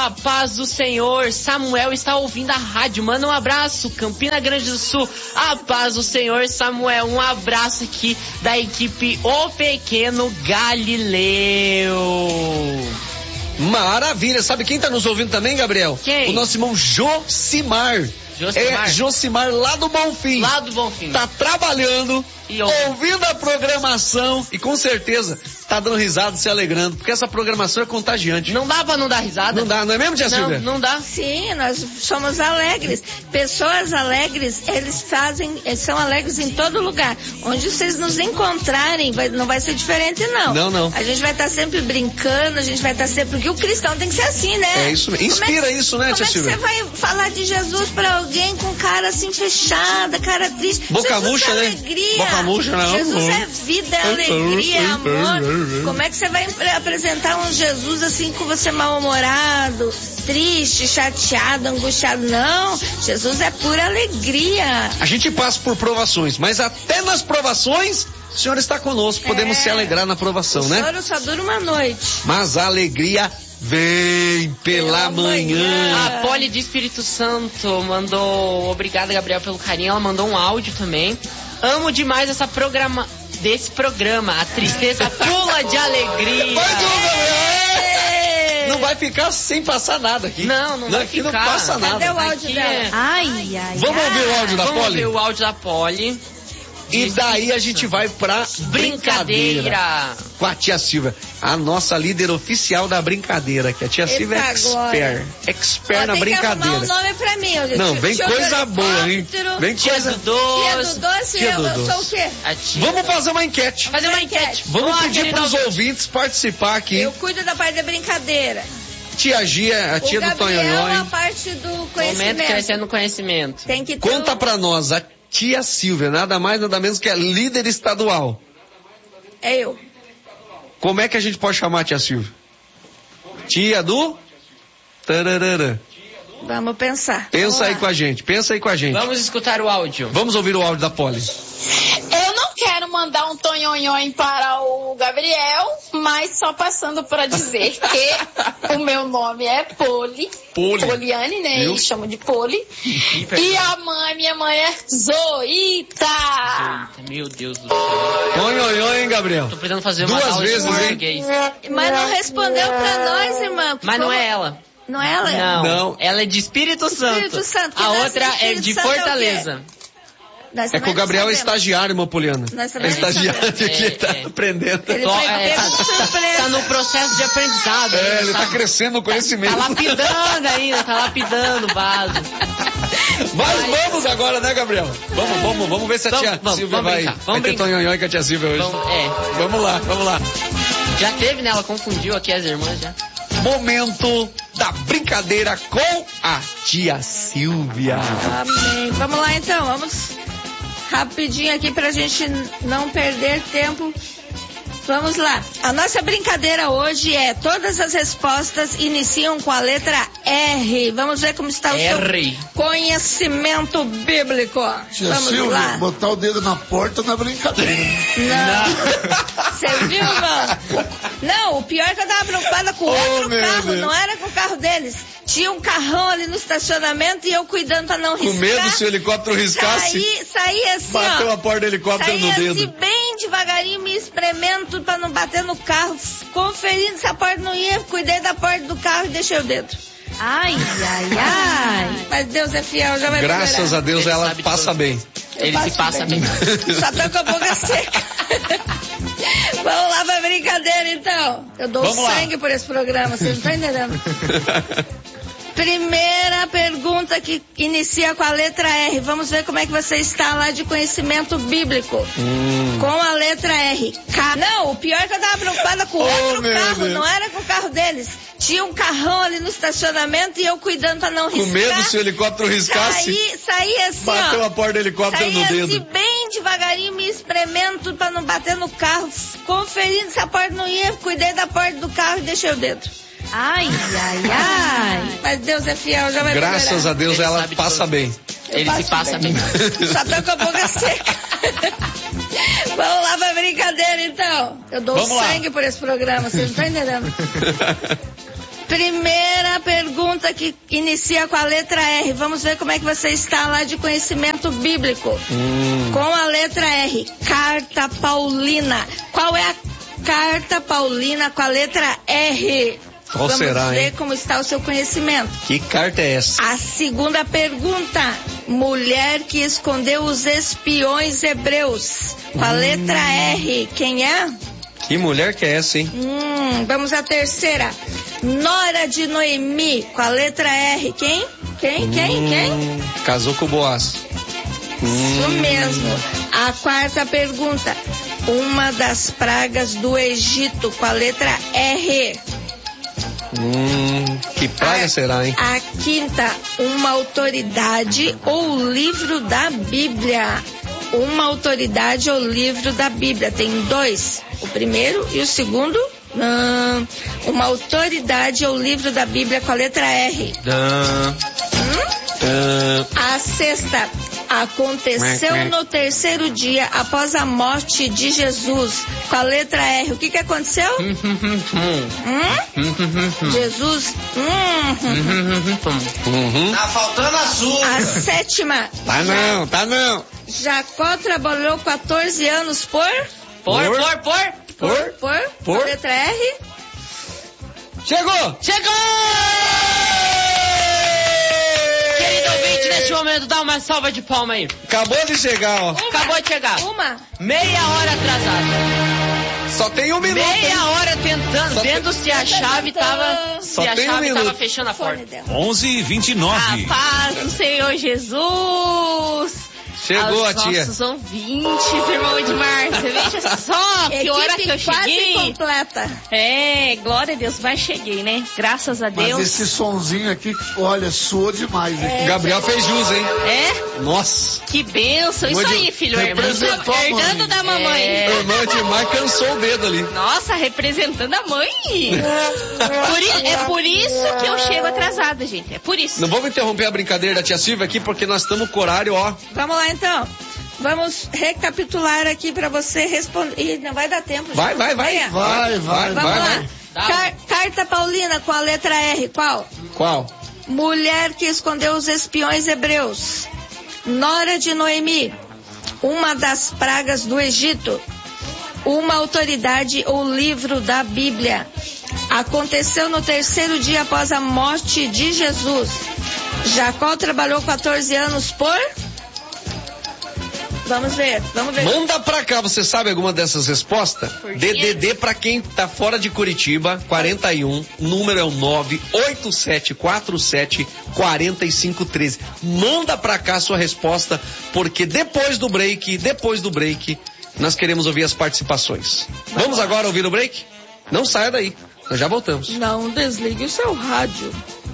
A paz do Senhor. Samuel está ouvindo a rádio. Manda um abraço, Campina Grande do Sul. A paz do Senhor, Samuel. Um abraço aqui da equipe O Pequeno Galileu. Maravilha. Sabe quem tá nos ouvindo também, Gabriel? Quem? O nosso irmão Josimar. É Josimar lá do Bonfim. Lá do Bonfim. Tá trabalhando, e ouvindo a programação e com certeza tá dando risada, se alegrando, porque essa programação é contagiante. Não dá pra não dar risada? Não dá, não é mesmo, Tia Silvia? Não dá. Sim, nós somos alegres. Pessoas alegres, eles são alegres em todo lugar. Onde vocês nos encontrarem, não vai ser diferente, não. Não. A gente vai estar sempre brincando, a gente vai estar sempre... Porque o cristão tem que ser assim, né? É isso mesmo. Inspira isso, né, Tia Silvia? Como é que você vai falar de Jesus pra alguém com cara assim fechada, cara triste? Boca Jesus murcha, é né? alegria. Boca murcha, não. Jesus é vida, é alegria, é amor. Como é que você vai apresentar um Jesus assim com você mal-humorado, triste, chateado, angustiado? Não, Jesus é pura alegria. A gente passa por provações, mas até nas provações o Senhor está conosco, podemos se alegrar na provação, né? O choro só dura uma noite. Mas a alegria vem pela manhã. A Poli de Espírito Santo mandou, obrigada, Gabriel, pelo carinho, ela mandou um áudio também. Amo demais desse programa, a tristeza pula de alegria. Não vai ficar sem passar nada aqui. Não vai ficar. Não passa nada. Cadê o áudio dela? Ai. Vamos ouvir o áudio da Poli? Vamos ouvir o áudio da Poli. E daí a gente vai pra brincadeira com a tia Silvia, a nossa líder oficial da brincadeira, que a tia Silvia é expert na brincadeira. Tem que arrumar um nome pra mim. Não, vem coisa boa, hein? Vem coisa... Tia do Doce. Eu sou o quê? Vamos fazer uma enquete. Vamos pedir pros ouvintes participar aqui. Eu cuido da parte da brincadeira. Tia Gia, a tia do Tonhonhon. A parte do conhecimento. Momento crescendo conhecimento. Tem que ter Conta pra nós, a tia Silvia, nada mais, nada menos que a líder estadual. É eu. Como é que a gente pode chamar a tia Silvia? Tia do... Tararara. Vamos pensar. Pensa aí com a gente. Vamos escutar o áudio. Vamos ouvir o áudio da Poli. Eu não quero mandar um tonhonhon para o Gabriel, mas só passando para dizer que o meu nome é Poliane, né? Eles chamam de Poli. E minha mãe é Zoita. Meu Deus do céu. Tonhonhon, hein, Gabriel? Tô precisando fazer uma duas aula vezes, de português. Mas não respondeu pra nós, irmã. Mas não é ela. Não é ela? Não. Ela é de Espírito Santo. A outra é de Fortaleza. É que o Gabriel é estagiário, irmã Poliana. É estagiário que tá aprendendo. Ele tá no processo de aprendizado. Ele tá crescendo no conhecimento. Tá lapidando ainda, tá lapidando o vaso. Mas vamos agora, né, Gabriel? Vamos ver se a tia Silvia vai ter Tonhonhon com a tia Silvia hoje. Vamos lá. Já teve, né? Ela confundiu aqui as irmãs já. Momento da brincadeira com a tia Silvia. Amém. Vamos lá então, vamos rapidinho aqui pra gente não perder tempo. Vamos lá. A nossa brincadeira hoje é todas as respostas iniciam com a letra R. Vamos ver como está o seu conhecimento bíblico. Tia Silvia, botar o dedo na porta não é brincadeira. Não. Você viu, mano? Não, o pior é que eu tava preocupada com outro carro, não era com o carro deles. Tinha um carrão ali no estacionamento e eu cuidando pra não riscar. Com medo se o helicóptero riscasse. Saí assim, bateu a porta do helicóptero no dedo. Saí assim, bem devagarinho, me espremendo pra não bater no carro, conferindo se a porta não ia, cuidei da porta do carro e deixei o dedo. Ai. Mas Deus é fiel, já vai Graças a Deus ela passa bem. Ele se passa bem. Só tô com a boca seca. Vamos lá pra brincadeira então. Eu dou sangue por esse programa, vocês não estão entendendo. Primeira pergunta que inicia com a letra R. Vamos ver como é que você está lá de conhecimento bíblico. Com a letra R. Não, o pior é que eu tava preocupada com outro carro, não era com o carro deles. Tinha um carrão ali no estacionamento e eu cuidando pra não riscar. Com medo se o helicóptero riscasse. Saí assim, bateu a porta do helicóptero no dedo. Saí assim, bem devagarinho, me espremendo pra não bater no carro, conferindo se a porta não ia, cuidei da porta do carro e deixei o dedo. Ai. Mas Deus é fiel, já vai Graças a Deus ela passa bem. Ele se passa bem. Só tô com a boca seca. Vamos lá pra brincadeira então. Eu dou sangue por esse programa, vocês não estão entendendo. Primeira pergunta pergunta que inicia com a letra R. Vamos ver como é que você está lá de conhecimento bíblico. Com a letra R, carta paulina. Qual é a carta paulina com a letra R? Qual será, Vamos ver hein? como está o seu conhecimento. Que carta é essa? A segunda pergunta, mulher que escondeu os espiões hebreus. Com a letra R, quem é? Que mulher que é essa, hein? Vamos à terceira. Nora de Noemi, com a letra R. Quem? Quem? Casou com o Boaz. Isso mesmo. A quarta pergunta. Uma das pragas do Egito, com a letra R. Que praga será, hein? A quinta, uma autoridade ou livro da Bíblia. Uma autoridade ou livro da Bíblia. Tem dois. O primeiro e o segundo. Uma autoridade ou livro da Bíblia com a letra R. A sexta, aconteceu no terceiro dia após a morte de Jesus, com a letra R. O que aconteceu? Jesus. Tá faltando açúcar. A sétima. Tá não. Jacó trabalhou 14 anos por letra R. Chegou! Querido ouvinte, neste momento, dá uma salva de palma aí. Acabou de chegar, ó. Acabou de chegar. Meia hora atrasada. Só tem um minuto. Meia hora tentando, vendo se a chave tava. Só se a tem chave minuto. tava fechando a porta. 11h29. A paz do Senhor Jesus. Chegou aos a tia. Nossos ouvintes, irmão Edmar. Você veja só que hora que eu cheguei. Quase completa. Glória a Deus, mas cheguei, né? Graças a Deus. Mas esse sonzinho aqui, olha, soa demais. Gabriel fez jus, hein? Nossa. Que bênção. Isso aí, filho. Herdando da mamãe. O irmão Edmar cansou o dedo ali. Nossa, representando a mãe. É por isso que eu chego atrasada, gente. É por isso. Não vamos interromper a brincadeira da tia Silvia aqui, porque nós estamos com o horário, ó. Vamos lá, então. Vamos recapitular aqui pra você responder. Ih, não vai dar tempo. Vai. Vamos lá. Carta paulina com a letra R, qual? Mulher que escondeu os espiões hebreus. Nora de Noemi. Uma das pragas do Egito. Uma autoridade ou livro da Bíblia. Aconteceu no terceiro dia após a morte de Jesus. Jacó trabalhou 14 anos por... Vamos ver. Manda pra cá, você sabe alguma dessas respostas? DDD pra quem tá fora de Curitiba, 41, número é o 987474513. Manda pra cá a sua resposta, porque depois do break, nós queremos ouvir as participações. Vamos agora ouvir o break? Não saia daí, nós já voltamos. Não desligue o seu rádio.